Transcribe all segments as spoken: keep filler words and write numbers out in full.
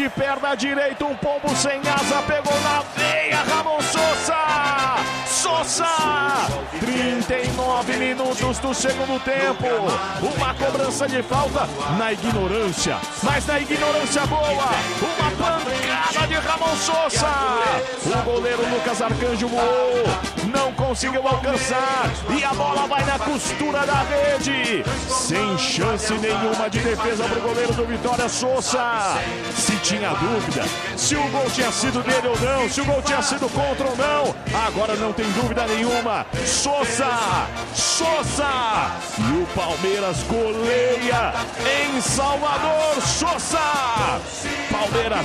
de perna direita, um pombo sem asa, pegou na veia, Ramon Sosa! Sosa! trinta e nove minutos do segundo tempo. Uma cobrança de falta na ignorância, mas na ignorância boa. Uma pancada de Ramon Sosa. O goleiro Lucas Arcanjo voou, não conseguiu alcançar e a bola vai na costura da rede. Sem chance nenhuma de defesa para o goleiro do Vitória, Sosa. Se tinha dúvida se o gol tinha sido dele ou não, se o gol tinha sido contra ou não, agora não tem dúvida nenhuma. Sosa, Sosa, e o Palmeiras goleia em Salvador. Sosa, Palmeiras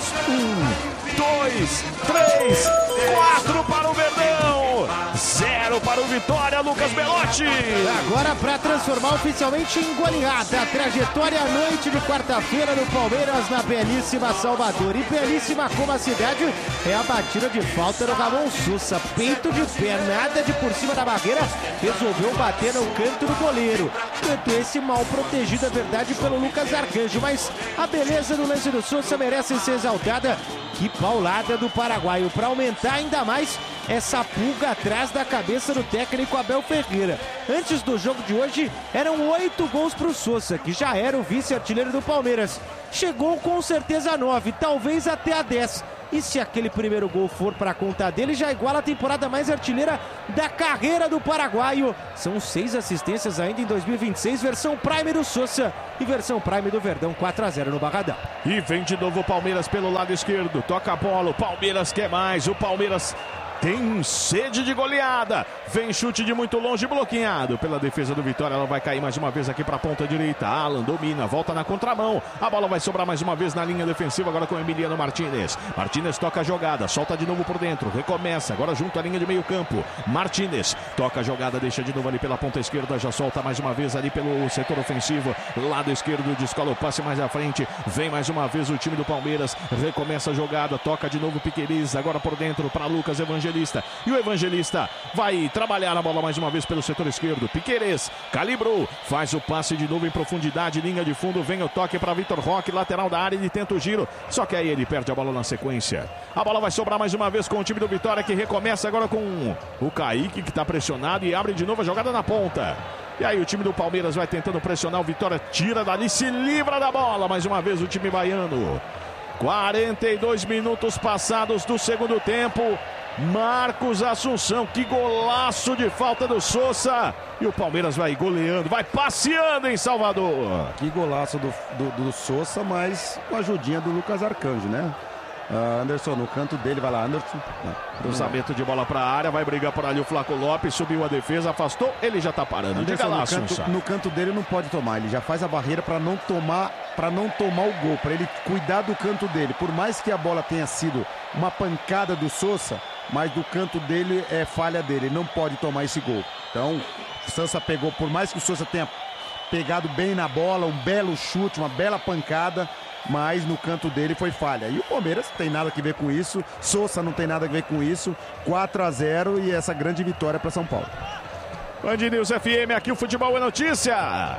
um, dois, três, quatro para o Verdão, zero para o Vitória, Lucas Belotti. Agora para transformar oficialmente em goleada a trajetória à noite de quarta-feira do Palmeiras na belíssima Salvador. E belíssima como a cidade é a batida de falta do Ramon Sosa. Peito de pé, nada de por cima da barreira, resolveu bater no canto do goleiro. Canto esse mal protegido, é verdade, pelo Lucas Arcanjo, mas a beleza do lance do Sosa merece ser exaltada. Que paulada do paraguaio, para aumentar ainda mais essa pulga atrás da cabeça do técnico Abel Ferreira. Antes do jogo de hoje, eram oito gols para o Sosa, que já era o vice-artilheiro do Palmeiras. Chegou com certeza a nove, talvez até a dez. E se aquele primeiro gol for para a conta dele, já iguala a temporada mais artilheira da carreira do paraguaio. São seis assistências ainda em dois mil e vinte e seis, versão Prime do Sosa e versão Prime do Verdão, quatro a zero no Barradão. E vem de novo o Palmeiras pelo lado esquerdo, toca a bola, o Palmeiras quer mais, o Palmeiras tem sede de goleada. Vem chute de muito longe, bloqueado pela defesa do Vitória. Ela vai cair mais uma vez aqui para a ponta direita. Alan domina, volta na contramão. A bola vai sobrar mais uma vez na linha defensiva, agora com Emiliano Martínez. Martínez toca a jogada, solta de novo por dentro, recomeça, agora junto à linha de meio campo. Martínez toca a jogada, deixa de novo ali pela ponta esquerda, já solta mais uma vez ali pelo setor ofensivo. Lado esquerdo, descola o passe mais à frente. Vem mais uma vez o time do Palmeiras, recomeça a jogada, toca de novo Piqueires, agora por dentro para Lucas Evangelista. E o Evangelista vai trabalhar a bola mais uma vez pelo setor esquerdo. Piqueires calibrou, faz o passe de novo em profundidade, linha de fundo, vem o toque para Vitor Roque, lateral da área, ele tenta o giro, só que aí ele perde a bola na sequência. A bola vai sobrar mais uma vez com o time do Vitória, que recomeça agora com o Kaique, que está pressionado e abre de novo a jogada na ponta. E aí o time do Palmeiras vai tentando pressionar, o Vitória tira dali, se livra da bola, mais uma vez o time baiano. quarenta e dois minutos passados do segundo tempo. Marcos Assunção, que golaço de falta do Sosa. E o Palmeiras vai goleando, vai passeando em Salvador. Que golaço do, do, do Sosa, mas com a ajudinha do Lucas Arcanjo, né? Uh, Anderson, no canto dele, vai lá, Anderson. Cruzamento de bola para a área, vai brigar por ali o Flaco Lopes, subiu a defesa, afastou, ele já tá parando. Anderson, Diga lá, no, canto, Assunção. no canto dele não pode tomar, ele já faz a barreira para não tomar, para não tomar o gol, para ele cuidar do canto dele. Por mais que a bola tenha sido uma pancada do Sosa, mas do canto dele é falha dele, ele não pode tomar esse gol. Então, o Sosa pegou, por mais que o Sosa tenha pegado bem na bola, um belo chute, uma bela pancada, mas no canto dele foi falha. E o Palmeiras não tem nada a ver com isso, Sosa não tem nada a ver com isso. Quatro a zero e essa grande vitória para São Paulo. Band News F M, aqui o futebol é notícia.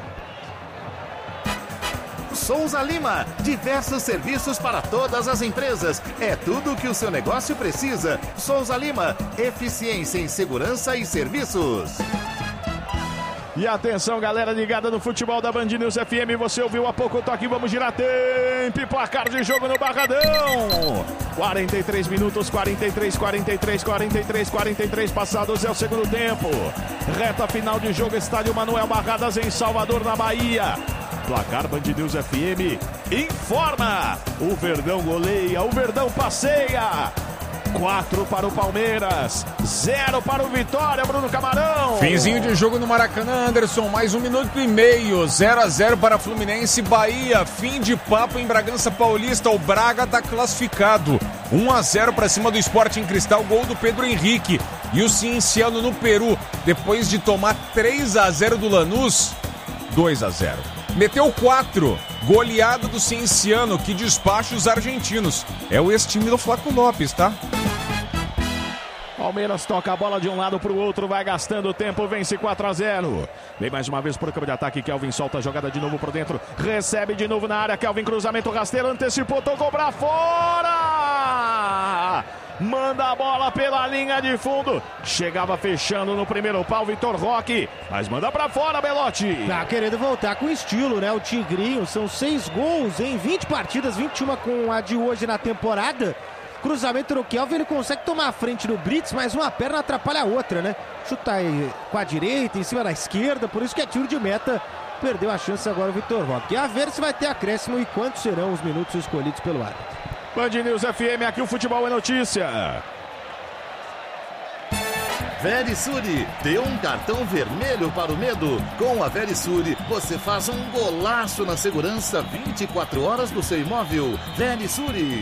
Souza Lima, diversos serviços para todas as empresas. É tudo o que o seu negócio precisa. Souza Lima, eficiência em segurança e serviços. E atenção, galera ligada no futebol da Band News F M, você ouviu há pouco o toque, vamos girar tempo e placar de jogo no Barradão. quarenta e três minutos, quarenta e três, quarenta e três, quarenta e três, quarenta e três passados é o segundo tempo. Reta final de jogo, estádio Manuel Barradas em Salvador, na Bahia. Placar Band News F M informa. O Verdão goleia, o Verdão passeia. quatro para o Palmeiras, zero para o Vitória, Bruno Camarão. Finzinho de jogo no Maracanã, Anderson, mais um minuto e meio, zero a zero para Fluminense e Bahia, fim de papo em Bragança Paulista, o Braga tá classificado, um a zero para cima do Sporting Cristal, gol do Pedro Henrique, e o Cienciano no Peru, depois de tomar três a zero do Lanús, dois a zero. Meteu quatro, goleada do Cienciano, que despacha os argentinos. É o ex-time do Flaco Lopes, tá? Palmeiras toca a bola de um lado para o outro, vai gastando tempo, vence quatro a zero. Vem mais uma vez para o campo de ataque, Kelvin solta a jogada de novo por dentro, recebe de novo na área, Kelvin cruzamento rasteiro, antecipou, tocou para fora! Manda a bola pela linha de fundo, chegava fechando no primeiro pau, Vitor Roque, mas manda para fora, Belotti. Tá querendo voltar com estilo, né? O Tigrinho, são seis gols em vinte partidas, vinte e uma com a de hoje na temporada. Cruzamento no Kelvin, ele consegue tomar a frente no Brits, mas uma perna atrapalha a outra, né? Chuta aí com a direita, em cima da esquerda, por isso que é tiro de meta. Perdeu a chance agora o Vitor Roque. E a ver se vai ter acréscimo e quantos serão os minutos escolhidos pelo árbitro. Band News F M, aqui o futebol é notícia. Verisure, dê um cartão vermelho para o medo. Com a Verisure, você faz um golaço na segurança vinte e quatro horas do seu imóvel. Verisure.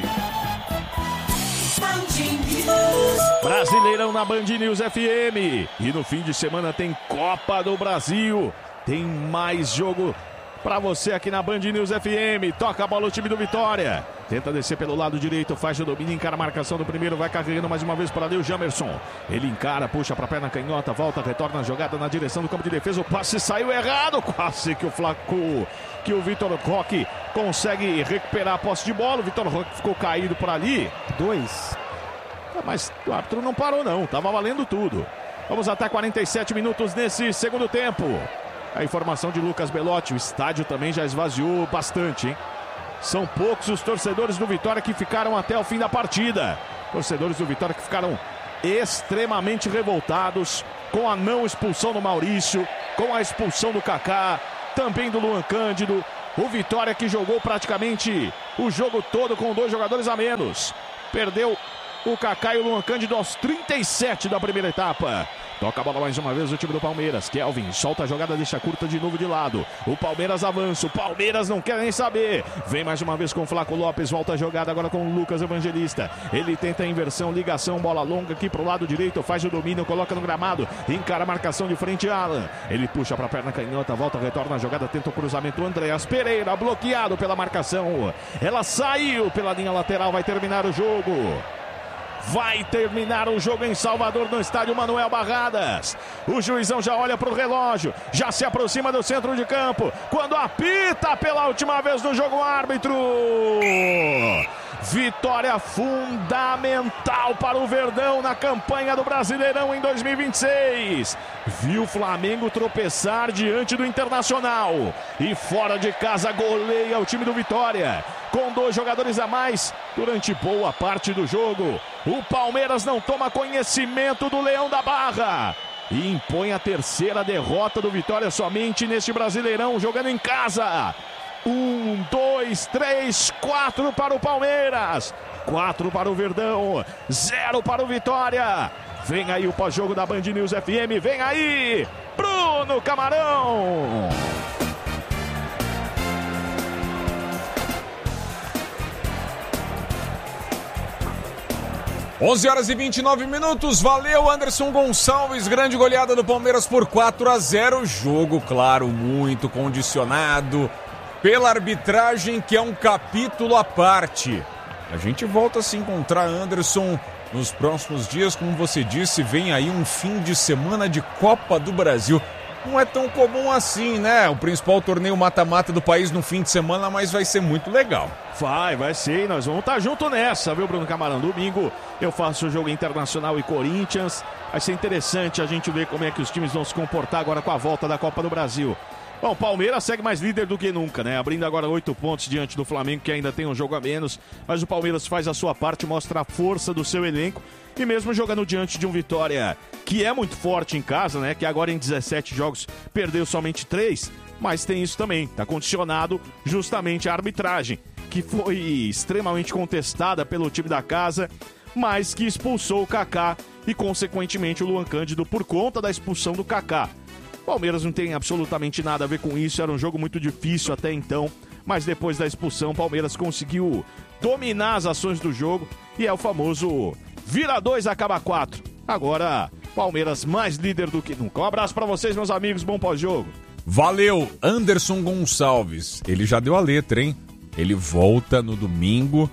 Brasileirão na Band News F M. E no fim de semana tem Copa do Brasil. Tem mais jogo pra você aqui na Band News F M. Toca a bola o time do Vitória. Tenta descer pelo lado direito, faz o domínio, encara a marcação do primeiro, vai carregando mais uma vez para ali o Jamerson. Ele encara, puxa pra perna canhota, volta, retorna a jogada na direção do campo de defesa. O passe saiu errado, quase que o Flaco, que o Vitor Roque consegue recuperar a posse de bola. O Vitor Roque ficou caído por ali. Dois. Mas o árbitro não parou não, tava valendo tudo. Vamos até quarenta e sete minutos nesse segundo tempo. A informação de Lucas Belotti, o estádio também já esvaziou bastante, hein? São poucos os torcedores do Vitória que ficaram até o fim da partida. Torcedores do Vitória que ficaram extremamente revoltados com a não expulsão do Maurício, com a expulsão do Kaká, também do Luan Cândido. O Vitória que jogou praticamente o jogo todo com dois jogadores a menos. Perdeu o Kaká e o Luan Cândido aos trinta e sete da primeira etapa. Toca a bola mais uma vez o time do Palmeiras. Kelvin solta a jogada, deixa curta de novo de lado. O Palmeiras avança, o Palmeiras não quer nem saber. Vem mais uma vez com o Flaco Lopes, volta a jogada agora com o Lucas Evangelista. Ele tenta a inversão, ligação, bola longa aqui pro lado direito, faz o domínio, coloca no gramado, encara a marcação de frente, Alan. Ele puxa pra perna canhota, volta, retorna a jogada, tenta o cruzamento, Andreas Pereira, bloqueado pela marcação. Ela saiu pela linha lateral, vai terminar o jogo. Vai terminar o jogo em Salvador, no estádio Manuel Barradas. O juizão já olha para o relógio, já se aproxima do centro de campo, quando apita pela última vez no jogo o árbitro. Vitória fundamental para o Verdão na campanha do Brasileirão em dois mil e vinte e seis. Viu o Flamengo tropeçar diante do Internacional e fora de casa goleia o time do Vitória. Com dois jogadores a mais durante boa parte do jogo. O Palmeiras não toma conhecimento do Leão da Barra e impõe a terceira derrota do Vitória somente neste Brasileirão, jogando em casa. Um, dois, três, quatro para o Palmeiras, quatro para o Verdão, zero para o Vitória. Vem aí o pós-jogo da Band News F M, vem aí Bruno Camarão. onze horas e vinte e nove minutos, valeu Anderson Gonçalves, grande goleada do Palmeiras por quatro a zero, jogo claro, muito condicionado pela arbitragem, que é um capítulo à parte. A gente volta a se encontrar, Anderson, nos próximos dias, como você disse, vem aí um fim de semana de Copa do Brasil. Não é tão comum assim, né? O principal torneio mata-mata do país no fim de semana, mas vai ser muito legal. Vai, vai ser, nós vamos estar junto nessa, viu, Bruno Camarão? Domingo eu faço o jogo Internacional e Corinthians. Vai ser interessante a gente ver como é que os times vão se comportar agora com a volta da Copa do Brasil. Bom, o Palmeiras segue mais líder do que nunca, né? Abrindo agora oito pontos diante do Flamengo, que ainda tem um jogo a menos. Mas o Palmeiras faz a sua parte, mostra a força do seu elenco. E mesmo jogando diante de um Vitória que é muito forte em casa, né? Que agora em dezessete jogos perdeu somente três. Mas tem isso também, tá condicionado justamente à arbitragem, que foi extremamente contestada pelo time da casa, mas que expulsou o Kaká e consequentemente o Luan Cândido por conta da expulsão do Kaká. Palmeiras não tem absolutamente nada a ver com isso, era um jogo muito difícil até então, mas depois da expulsão o Palmeiras conseguiu dominar as ações do jogo e é o famoso vira dois, acaba quatro. Agora, Palmeiras mais líder do que nunca. Um abraço pra vocês, meus amigos, bom pós-jogo. Valeu, Anderson Gonçalves. Ele já deu a letra, hein? Ele volta no domingo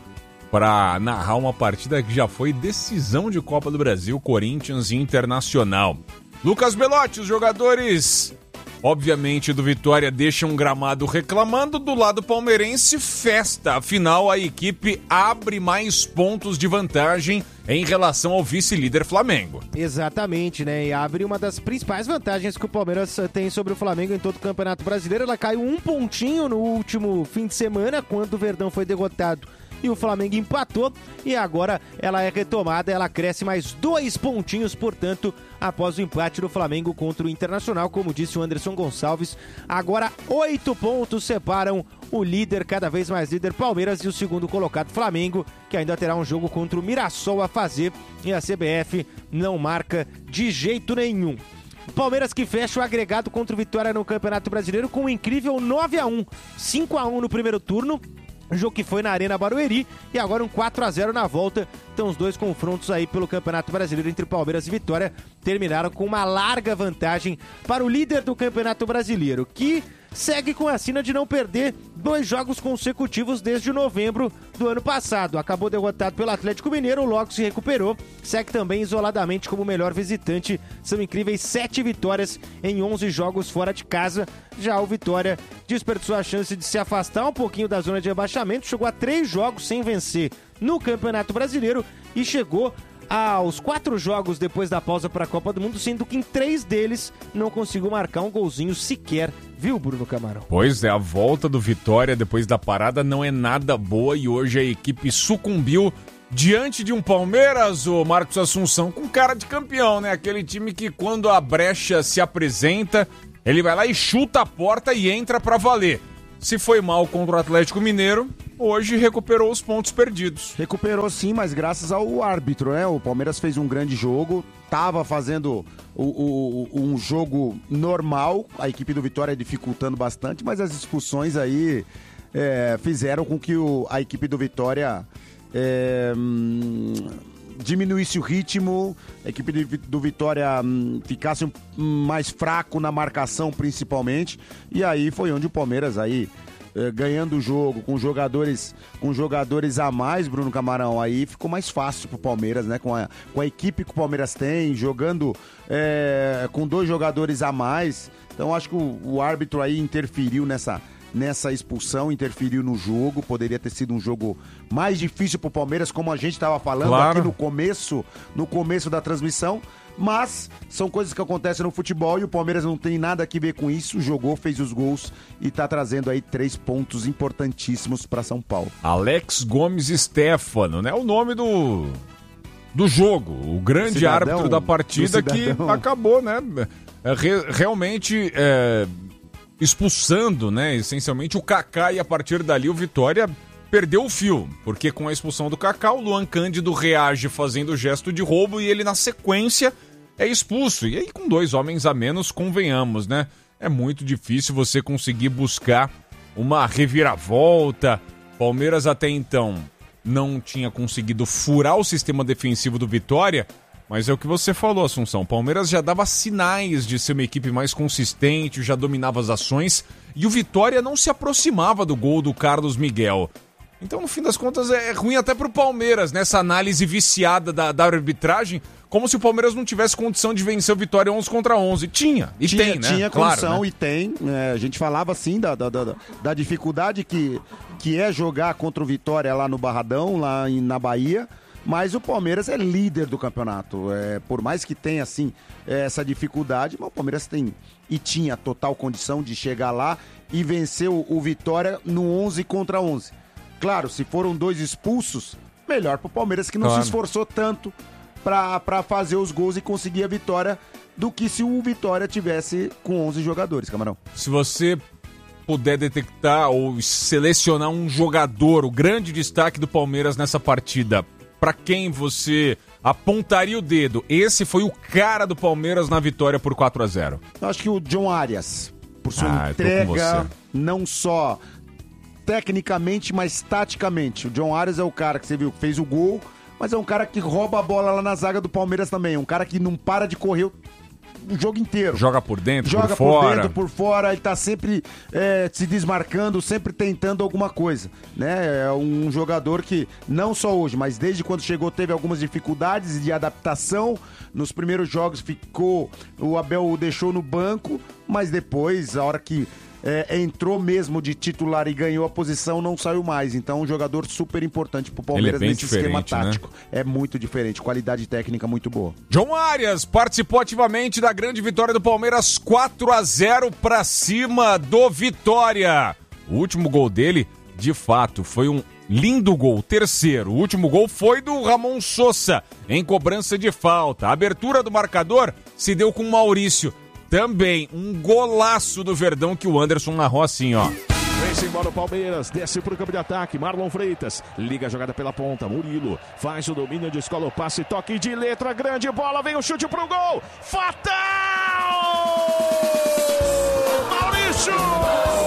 para narrar uma partida que já foi decisão de Copa do Brasil, Corinthians e Internacional. Lucas Belotti, os jogadores, obviamente, do Vitória deixam um gramado reclamando, do lado palmeirense, festa. Afinal, a equipe abre mais pontos de vantagem em relação ao vice-líder Flamengo. Exatamente, né? E abre uma das principais vantagens que o Palmeiras tem sobre o Flamengo em todo o Campeonato Brasileiro. Ela caiu um pontinho no último fim de semana, quando o Verdão foi derrotado e o Flamengo empatou, e agora ela é retomada, ela cresce mais dois pontinhos, portanto, após o empate do Flamengo contra o Internacional, como disse o Anderson Gonçalves. Agora oito pontos separam o líder, cada vez mais líder, Palmeiras, e o segundo colocado Flamengo, que ainda terá um jogo contra o Mirassol a fazer, e a C B F não marca de jeito nenhum. Palmeiras que fecha o agregado contra o Vitória no Campeonato Brasileiro com um incrível nove a um, cinco a um no primeiro turno, jogo que foi na Arena Barueri, e agora um quatro a zero na volta. Então os dois confrontos aí pelo Campeonato Brasileiro entre Palmeiras e Vitória terminaram com uma larga vantagem para o líder do Campeonato Brasileiro, que segue com a sina de não perder dois jogos consecutivos desde novembro do ano passado. Acabou derrotado pelo Atlético Mineiro, logo se recuperou, segue também isoladamente como melhor visitante. São incríveis sete vitórias em onze jogos fora de casa. Já o Vitória desperdiçou a chance de se afastar um pouquinho da zona de rebaixamento, chegou a três jogos sem vencer no Campeonato Brasileiro e chegou aos quatro jogos depois da pausa para a Copa do Mundo, sendo que em três deles não conseguiu marcar um golzinho sequer, viu, Bruno Camarão? Pois é, a volta do Vitória depois da parada não é nada boa e hoje a equipe sucumbiu diante de um Palmeiras, o Marcos Assunção, com cara de campeão, né? Aquele time que quando a brecha se apresenta, ele vai lá e chuta a porta e entra para valer. Se foi mal contra o Atlético Mineiro, hoje recuperou os pontos perdidos. Recuperou sim, mas graças ao árbitro, né? O Palmeiras fez um grande jogo, tava fazendo o, o, um jogo normal, a equipe do Vitória dificultando bastante, mas as expulsões aí é, fizeram com que o, a equipe do Vitória é, hum, diminuísse o ritmo, a equipe do Vitória hum, ficasse um, mais fraco na marcação principalmente, e aí foi onde o Palmeiras aí eh, ganhando o jogo, com jogadores, com jogadores a mais, Bruno Camarão, aí ficou mais fácil pro Palmeiras, né, com a, com a equipe que o Palmeiras tem, jogando eh, com dois jogadores a mais, então acho que o, o árbitro aí interferiu nessa nessa expulsão, interferiu no jogo, poderia ter sido um jogo mais difícil pro Palmeiras, como a gente estava falando claro. aqui no começo, no começo da transmissão, mas são coisas que acontecem no futebol e o Palmeiras não tem nada a ver com isso, jogou, fez os gols e tá trazendo aí três pontos importantíssimos para São Paulo. Alex Gomes Stefano, né, o nome do do jogo, o grande cidadão, árbitro da partida que acabou, né, re, realmente é... expulsando, né, essencialmente o Kaká, e a partir dali o Vitória perdeu o fio, porque com a expulsão do Kaká, o Luan Cândido reage fazendo o gesto de roubo e ele na sequência é expulso. E aí com dois homens a menos, convenhamos, né, é muito difícil você conseguir buscar uma reviravolta. Palmeiras até então não tinha conseguido furar o sistema defensivo do Vitória, mas é o que você falou, Assunção. O Palmeiras já dava sinais de ser uma equipe mais consistente, já dominava as ações, e o Vitória não se aproximava do gol do Carlos Miguel. Então, no fim das contas, é ruim até pro Palmeiras, nessa análise viciada da, da arbitragem, como se o Palmeiras não tivesse condição de vencer o Vitória onze contra onze. Tinha, e tinha, tem, né? Tinha claro, condição, né? E tem. É, a gente falava, assim, da, da, da, da dificuldade que, que é jogar contra o Vitória lá no Barradão, lá em, na Bahia. Mas o Palmeiras é líder do campeonato, é, por mais que tenha assim essa dificuldade, mas o Palmeiras tem e tinha total condição de chegar lá e vencer o, o Vitória no onze contra onze. Claro, se foram dois expulsos, melhor pro Palmeiras que não claro. se esforçou tanto para fazer os gols e conseguir a vitória do que se o Vitória tivesse com onze jogadores, Camarão. Se você puder detectar ou selecionar um jogador, o grande destaque do Palmeiras nessa partida, para quem você apontaria o dedo? Esse foi o cara do Palmeiras na vitória por quatro a zero. Eu acho que o John Arias, por sua ah, entrega, não só tecnicamente, mas taticamente. O John Arias é o cara que você viu, fez o gol, mas é um cara que rouba a bola lá na zaga do Palmeiras também. Um cara que não para de correr o jogo inteiro. Joga por dentro, Joga por fora. por dentro, por fora, ele tá sempre é, se desmarcando, sempre tentando alguma coisa, né? É um jogador que, não só hoje, mas desde quando chegou teve algumas dificuldades de adaptação. Nos primeiros jogos ficou, o Abel o deixou no banco, mas depois, a hora que É, entrou mesmo de titular e ganhou a posição, não saiu mais. Então, um jogador super importante pro Palmeiras é nesse esquema tático. Né? É muito diferente, qualidade técnica muito boa. John Arias participou ativamente da grande vitória do Palmeiras, quatro a zero pra cima do Vitória. O último gol dele, de fato, foi um lindo gol, terceiro. O último gol foi do Ramon Sosa, em cobrança de falta. A abertura do marcador se deu com o Maurício. Também um golaço do Verdão que o Anderson narrou assim, ó. Vem-se embora o Palmeiras, desce pro campo de ataque, Marlon Freitas, liga a jogada pela ponta, Murilo, faz o domínio, descola o passe, toque de letra, grande bola, vem o chute pro gol, fatal! Maurício!